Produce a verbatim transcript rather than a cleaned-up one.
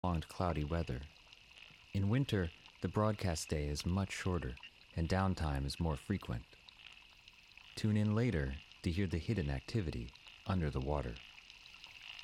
prolonged cloudy weather. In winter, the broadcast day is much shorter and downtime is more frequent. Tune in later to hear the hidden activity under the water.